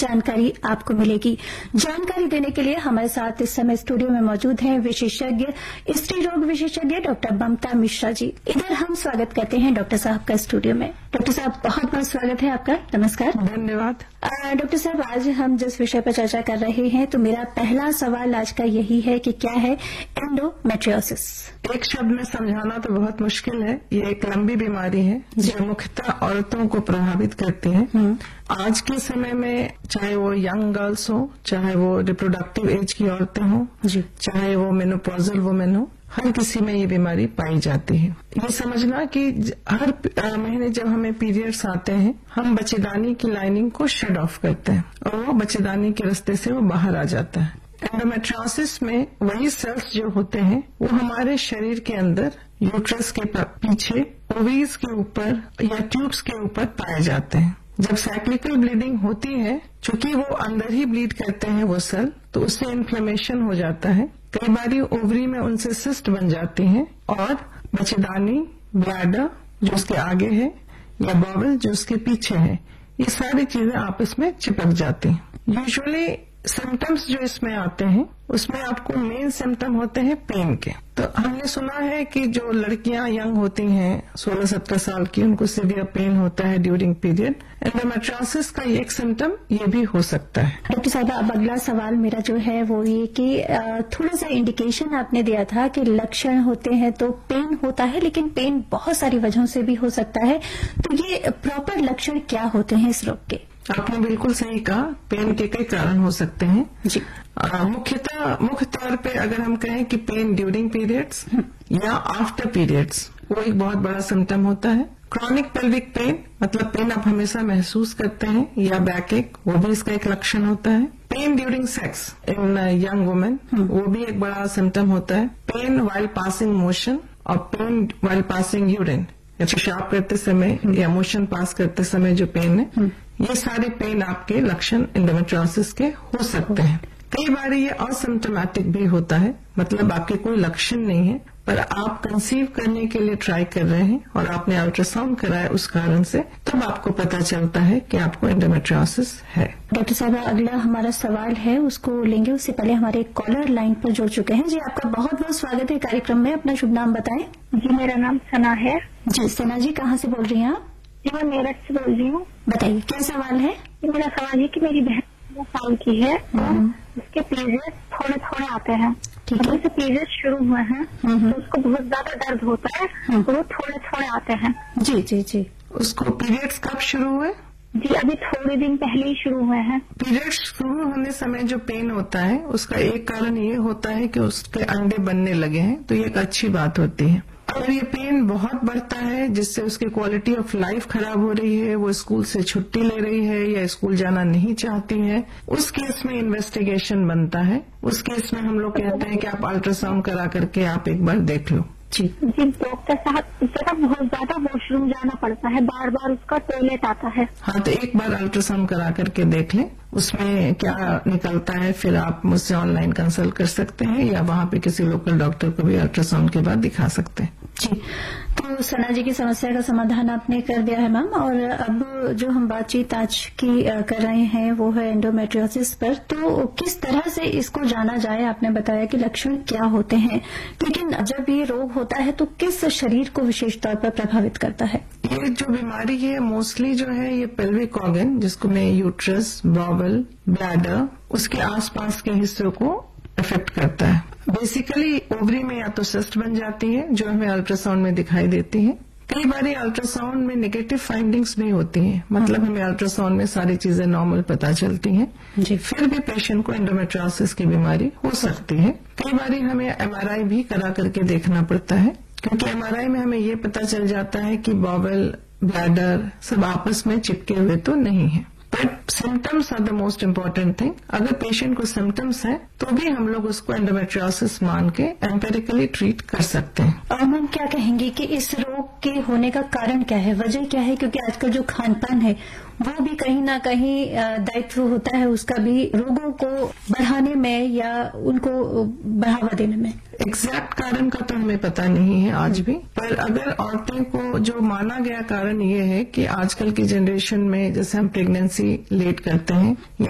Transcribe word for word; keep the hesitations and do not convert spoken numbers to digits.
जानकारी आपको मिलेगी। जानकारी देने के लिए हमारे साथ इस समय स्टूडियो में मौजूद हैं विशेषज्ञ स्त्री रोग विशेषज्ञ डॉक्टर ममता मिश्रा जी। इधर हम स्वागत करते हैं डॉक्टर साहब का स्टूडियो में। डॉक्टर साहब बहुत बहुत स्वागत है आपका। नमस्कार। धन्यवाद। डॉक्टर साहब, आज हम जिस विषय पर चर्चा कर रहे हैं तो मेरा पहला सवाल आज का यही है कि क्या है एंडोमेट्रियोसिस। एक शब्द में समझाना तो बहुत मुश्किल है। ये एक लंबी बीमारी है जो मुख्यतः औरतों को प्रभावित करती है। आज के समय में चाहे वो यंग गर्ल्स हो, चाहे वो रिप्रोडक्टिव एज की औरतें हों, चाहे वो मेनोपॉजल वुमेन हो, हर किसी में ये बीमारी पाई जाती है। ये समझना कि हर महीने जब हमें पीरियड्स आते हैं हम बच्चेदानी की लाइनिंग को शट ऑफ करते हैं और वो बच्चेदानी के रास्ते से वो बाहर आ जाता है। एंडोमेट्रियोसिस में वही सेल्स जो होते हैं वो हमारे शरीर के अंदर यूट्रस के पीछे ओवरीज के ऊपर या ट्यूब्स के ऊपर पाए जाते हैं। जब साइक्लिकल ब्लीडिंग होती है, चूंकि वो अंदर ही ब्लीड करते हैं वो सेल, तो उससे इन्फ्लेमेशन हो जाता है। कई बार ओवरी में उनसे सिस्ट बन जाती हैं और बच्चेदानी, ब्लैडर जो उसके आगे है या बॉवल जो उसके पीछे है, ये सारी चीजें आपस में चिपक जाती हैं। यूजुअली सिम्टम्स जो इसमें आते हैं उसमें आपको मेन सिम्टम होते हैं पेन के। तो हमने सुना है कि जो लड़कियां यंग होती हैं सोलह सत्रह साल की, उनको सीवियर पेन होता है ड्यूरिंग पीरियड। एंडोमेट्रियोसिस का एक सिम्टम ये भी हो सकता है। डॉक्टर साहब, अब अगला सवाल मेरा जो है वो ये कि थोड़ा सा इंडिकेशन आपने दिया था कि लक्षण होते हैं तो पेन होता है, लेकिन पेन बहुत सारी वजहों से भी हो सकता है। तो ये प्रॉपर लक्षण क्या होते हैं इस रोग के? आपने बिल्कुल सही कहा, पेन के कई कारण हो सकते हैं जी। मुख्यतः मुख्य तौर पे अगर हम कहें कि पेन ड्यूरिंग पीरियड्स या आफ्टर पीरियड्स, वो एक बहुत बड़ा सिम्टम होता है। क्रॉनिक पेल्विक पेन मतलब पेन आप हमेशा महसूस करते हैं, या बैक एक, वो भी इसका एक लक्षण होता है। पेन ड्यूरिंग सेक्स इन यंग वुमेन, वो भी एक बड़ा सिम्टम होता है। पेन वाइल पासिंग मोशन और पेन वाइल पासिंग यूरिन, पेशाब करते समय या मोशन पास करते समय जो पेन है, ये सारे पेन आपके लक्षण एंडोमेट्रियोसिस के हो सकते हैं। कई बार ये असिम्टोमेटिक भी होता है, मतलब आपके कोई लक्षण नहीं है पर आप कंसीव करने के लिए ट्राई कर रहे हैं और आपने अल्ट्रासाउंड कराया उस कारण से, तब आपको पता चलता है कि आपको एंडोमेट्रियोसिस है। डॉक्टर साहब, अगला हमारा सवाल है उसको लेंगे, उससे पहले हमारे एक कॉलर लाइन पर जुड़ चुके हैं। जी, आपका बहुत बहुत स्वागत है कार्यक्रम में। अपना शुभ नाम बताएं। जी, मेरा नाम सना है। जी सना जी, कहाँ से बोल रही हैं आप? जी, मैं मेरठ से बोल रही हूँ। बताइए क्या सवाल है? मेरा सवाल है कि मेरी बहन दो साल की है और उसके पीरियड थोड़े थोड़े आते हैं। जब से पीरियड शुरू हुए हैं तो उसको बहुत ज्यादा दर्द होता है और वो थोड़े थोड़े आते हैं। जी जी जी। उसको पीरियड्स कब शुरू हुए? जी, अभी थोड़े दिन पहले ही शुरू हुए हैं। पीरियड्स शुरू होने समय जो पेन होता है उसका एक कारण ये होता है कि उसके अंडे बनने लगे हैं, तो ये एक अच्छी बात होती है। अगर ये पेन बहुत बढ़ता है जिससे उसकी क्वालिटी ऑफ लाइफ खराब हो रही है, वो स्कूल से छुट्टी ले रही है या स्कूल जाना नहीं चाहती है, उस केस में इन्वेस्टिगेशन बनता है। उस केस में हम लोग कहते हैं कि आप अल्ट्रासाउंड करा करके आप एक बार देख लो। जी जी डॉक्टर साहब, उसका बहुत ज्यादा वॉशरूम जाना पड़ता है, बार बार उसका टॉयलेट आता है। हाँ, तो एक बार अल्ट्रासाउंड करा करके देख लें उसमें क्या निकलता है, फिर आप मुझसे ऑनलाइन कंसल्ट कर सकते हैं या वहाँ पे किसी लोकल डॉक्टर को भी अल्ट्रासाउंड के बाद दिखा सकते हैं। जी, तो सना जी की समस्या का समाधान आपने कर दिया है मैम। और अब जो हम बातचीत आज की कर रहे हैं वो है एंडोमेट्रियोसिस पर। तो किस तरह से इसको जाना जाए? आपने बताया कि लक्षण क्या होते हैं, लेकिन जब ये रोग होता है तो किस शरीर को विशेष तौर पर प्रभावित करता है? ये जो बीमारी है मोस्टली जो है ये पेल्विक ऑर्गन, जिसको मैं यूट्रस, बॉवल, ब्लैडर, उसके आसपास के हिस्सों को अफेक्ट करता है। बेसिकली ओवरी में या तो सिस्ट बन जाती है जो हमें अल्ट्रासाउंड में दिखाई देती है। कई बार अल्ट्रासाउंड में नेगेटिव फाइंडिंग्स भी होती हैं, मतलब हमें अल्ट्रासाउंड में सारी चीजें नॉर्मल पता चलती हैं, फिर भी पेशेंट को एंडोमेट्रियोसिस की बीमारी हो सकती है। कई बार हमें एमआरआई भी करा करके देखना पड़ता है, क्योंकि एमआरआई में हमें ये पता चल जाता है कि बॉवल, ब्लैडर सब आपस में चिपके हुए तो नहीं है। But symptoms are the most important thing. अगर पेशेंट को सिम्टम्स है तो भी हम लोग उसको एंडोमेट्रियोसिस मान के एम्पेरिकली ट्रीट कर सकते हैं। और मैम क्या कहेंगे कि इस रोग के होने का कारण क्या है, वजह क्या है? क्योंकि आजकल जो खान पान है वो भी कहीं ना कहीं दायित्व होता है उसका भी रोगों को बढ़ाने में या उनको बढ़ावा देने में। एग्जैक्ट कारण का तो हमें पता नहीं है आज भी, पर अगर औरतें को जो माना गया कारण ये है कि आजकल की जनरेशन में जैसे हम प्रेगनेंसी लेट करते हैं